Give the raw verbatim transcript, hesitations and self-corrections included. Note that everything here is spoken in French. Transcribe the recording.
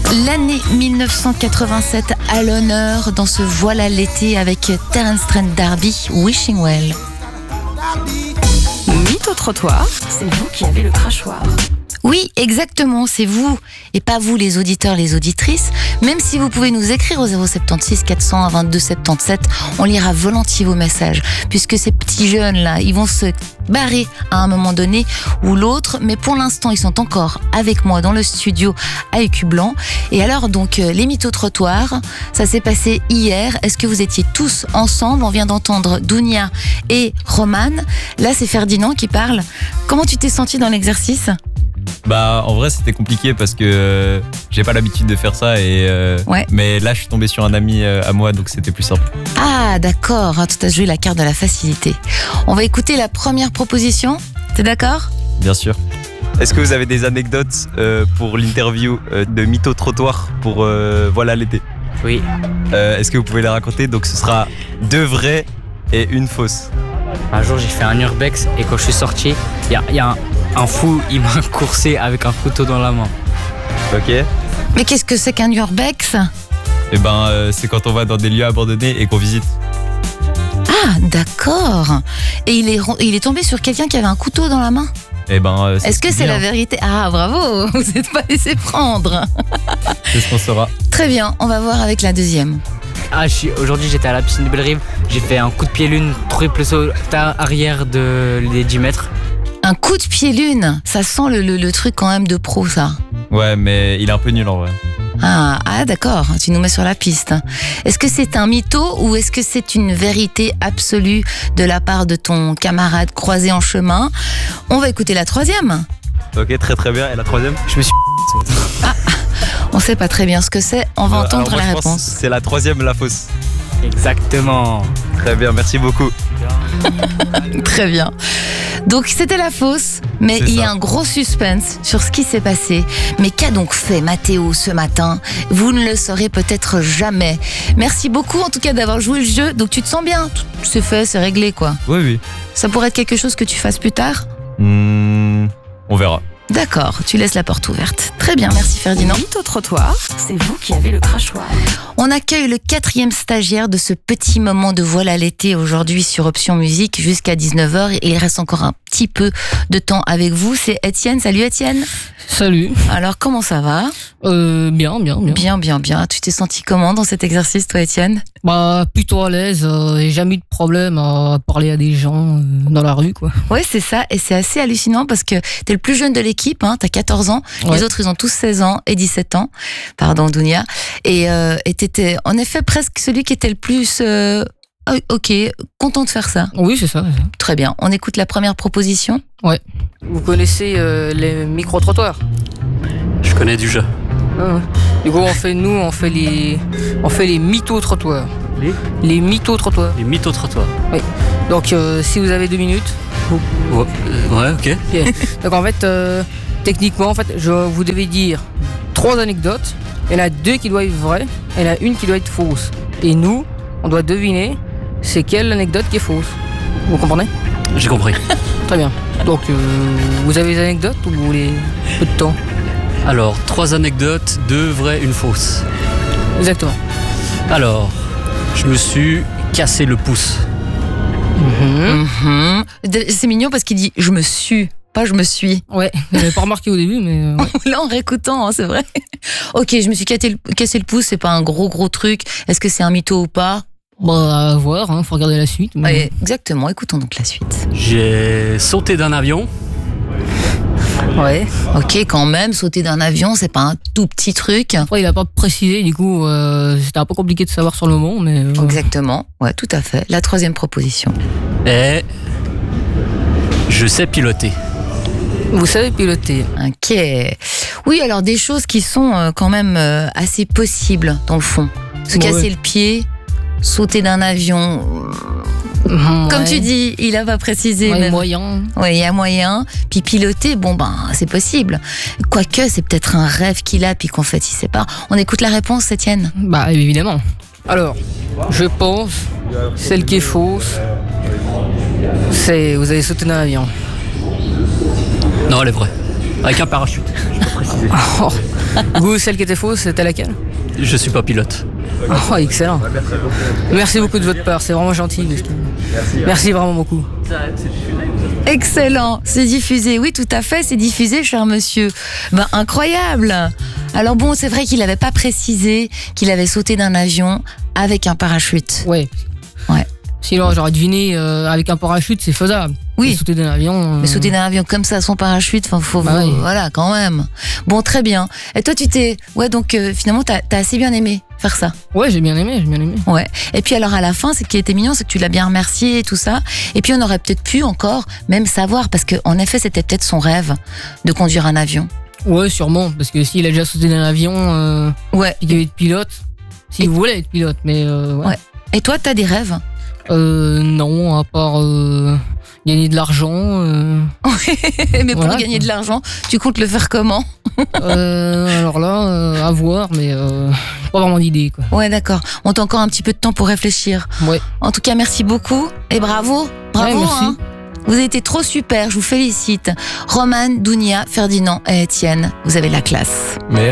L'année mille neuf cent quatre-vingt-sept à l'honneur dans ce Voilà l'été avec Terence Trent D'Arby, Wishing Well. Mythe au trottoir, c'est vous qui avez le crachoir. Oui, exactement, c'est vous et pas vous les auditeurs, les auditrices. Même si vous pouvez nous écrire au zéro sept six quatre cent un vingt-deux soixante-dix-sept, on lira volontiers vos messages. Puisque ces petits jeunes-là, ils vont se barrer à un moment donné ou l'autre. Mais pour l'instant, ils sont encore avec moi dans le studio à Écu Blanc. Et alors, donc, les mythes au trottoir, ça s'est passé hier. Est-ce que vous étiez tous ensemble? On vient d'entendre Dounia et Roman. Là, c'est Ferdinand qui parle. Comment tu t'es senti dans l'exercice? Bah en vrai c'était compliqué parce que euh, j'ai pas l'habitude de faire ça et euh, ouais. Mais là je suis tombé sur un ami euh, à moi donc c'était plus simple. Ah d'accord, ah, tu as joué la carte de la facilité. On va écouter la première proposition, t'es d'accord? Bien sûr. Est-ce que vous avez des anecdotes euh, pour l'interview euh, de Mythe au trottoir pour euh, Voilà l'été? Oui. Euh, est-ce que vous pouvez les raconter? Donc ce sera deux vraies et une fausse. Un jour j'ai fait un urbex et quand je suis sorti, il y a, y a un, un fou, il m'a coursé avec un couteau dans la main. Ok. Mais qu'est-ce que c'est qu'un urbex? Eh ben euh, c'est quand on va dans des lieux abandonnés et qu'on visite. Ah d'accord. Et il est, il est tombé sur quelqu'un qui avait un couteau dans la main? Eh ben, euh, Est-ce que c'est bien. la vérité? Ah bravo, vous n'êtes pas laissé prendre. C'est ce qu'on saura. Très bien, on va voir avec la deuxième. Ah, je suis- aujourd'hui j'étais à la piscine de Bellerive, j'ai fait un coup de pied lune, triple saut arrière de les dix mètres. Un coup de pied lune, ça sent le, le, le truc quand même de pro ça. Ouais mais il est un peu nul en vrai. Ah, ah d'accord, tu nous mets sur la piste. Est-ce que c'est un mytho ou est-ce que c'est une vérité absolue de la part de ton camarade croisé en chemin? On va écouter la troisième. Ok très très bien. Et la troisième? Je me suis On sait pas très bien ce que c'est, on va Euh, entendre alors moi, la je pense réponse. que c'est la troisième la fausse. Exactement. Très bien, merci beaucoup. Très bien. Donc c'était la fausse, mais C'est il y a ça. un gros suspense sur ce qui s'est passé. Mais qu'a donc fait Mathéo ce matin? Vous ne le saurez peut-être jamais. Merci beaucoup en tout cas d'avoir joué le jeu. Donc tu te sens bien? Tout- C'est fait, c'est réglé quoi. Oui oui. Ça pourrait être quelque chose que tu fasses plus tard? Hmm, on verra. D'accord, tu laisses la porte ouverte. Très bien, merci Ferdinand. Mythe au trottoir, c'est vous qui avez le crachoir. On accueille le quatrième stagiaire de ce petit moment de Voilà l'été aujourd'hui sur Option Musique jusqu'à dix-neuf heures. Et il reste encore un petit peu de temps avec vous. C'est Étienne. Salut Étienne. Salut. Alors comment ça va? Euh, bien, bien, bien. Bien, bien, bien. Tu t'es senti comment dans cet exercice toi Étienne? Bah, plutôt à l'aise. Euh, j'ai jamais eu de problème à parler à des gens euh, dans la rue, quoi. Ouais, c'est ça. Et c'est assez hallucinant parce que t'es le plus jeune de l'équipe, hein, t'as quatorze ans. Ouais. Les autres, ils ont tous seize ans et dix-sept ans. Pardon, Dounia. Et euh, et t'étais en effet presque celui qui était le plus... Euh, oh, ok, content de faire ça. Oui, c'est ça. c'est ça. Très bien. On écoute la première proposition. Vous connaissez euh, les micro-trottoirs? Je connais du jeu. Ah ouais. Du coup, on fait, nous, on fait les, on fait les mythos-trottoirs. Les Les mythos-trottoirs. Les mythes au trottoir. Donc, euh, si vous avez deux minutes. Ouais, euh, ouais, ok. Ok. Donc, en fait, euh, techniquement, en fait, je, vous devez dire trois anecdotes. Il y en a deux qui doivent être vraies, et il y en a une qui doit être fausse. Et nous, on doit deviner c'est quelle anecdote qui est fausse. Vous comprenez? J'ai compris. Très bien. Donc, euh, vous avez des anecdotes ou vous voulez peu de temps? Alors, trois anecdotes, deux vraies, une fausse. Exactement. Alors, je me suis cassé le pouce. Mhm. Mhm. De- C'est mignon parce qu'il dit je me suis, pas je me suis. Ouais, j'avais pas remarqué au début, mais euh, ouais. Là en réécoutant, hein, c'est vrai. Ok, je me suis cassé le, cassé le pouce, c'est pas un gros gros truc. Est-ce que c'est un mytho ou pas? Bah, à voir, hein, faut regarder la suite. Mais... Ouais, exactement, écoutons donc la suite. J'ai sauté d'un avion. Ouais. Ok, quand même, sauter d'un avion, c'est pas un tout petit truc. Après, il a pas précisé, du coup, euh, c'était un peu compliqué de savoir sur le moment, mais... euh, Exactement, ouais, tout à fait. La troisième proposition. Et je sais piloter. Vous savez piloter. Ok. Oui, alors des choses qui sont euh, quand même euh, assez possibles dans le fond. Se Ouais. casser le pied, sauter d'un avion. Mhm, Comme ouais. tu dis, il a pas précisé. Ouais, même. moyen. Oui, il y a moyen. Puis piloter, bon ben, c'est possible. Quoique, c'est peut-être un rêve qu'il a, puis qu'en fait, il sait pas. On écoute la réponse, Étienne. Bah, évidemment. Alors, je pense, celle qui est fausse, c'est vous avez sauté d'un avion. Non, elle est vraie. Avec un parachute, je peux préciser. Oh. Vous, celle qui était fausse, c'était laquelle? Je suis pas pilote. Oh, excellent. Merci beaucoup de votre part, c'est vraiment gentil. Merci, Merci vraiment beaucoup. Excellent, c'est diffusé, oui tout à fait, c'est diffusé cher monsieur. Ben incroyable. Alors bon, c'est vrai qu'il n'avait pas précisé qu'il avait sauté d'un avion avec un parachute. Ouais. Ouais. Sinon j'aurais deviné euh, avec un parachute c'est faisable. Oui. Mais sauter d'un avion. euh, Mais sauter d'un avion comme ça, son parachute, enfin, faut, Bah faut- oui. voilà, quand même. Bon, très bien. Et toi, tu t'es, ouais, donc euh, finalement, t'as as assez bien aimé faire ça. Ouais, j'ai bien aimé, j'ai bien aimé. Ouais. Et puis alors à la fin, ce qui était mignon, c'est que tu l'as bien remercié et tout ça. Et puis on aurait peut-être pu encore même savoir, parce que en effet, c'était peut-être son rêve de conduire un avion. Ouais, sûrement, parce que s'il a déjà sauté d'un avion, euh, Ouais. il devait être pilote. S'il Et- voulait être pilote, mais euh, ouais. Ouais. Et toi, t'as des rêves? Euh, non, à part euh, gagner de l'argent. Euh, Mais pour Voilà, gagner quoi. de l'argent, tu comptes le faire comment? euh, alors là, euh, à voir, mais euh, pas vraiment d'idée, quoi. Ouais, d'accord. On t'a encore un petit peu de temps pour réfléchir. Ouais. En tout cas, merci beaucoup et bravo. Bravo. Ouais, merci. hein. Vous avez été trop super, je vous félicite. Roman, Dounia, Ferdinand et Étienne, vous avez la classe. Mais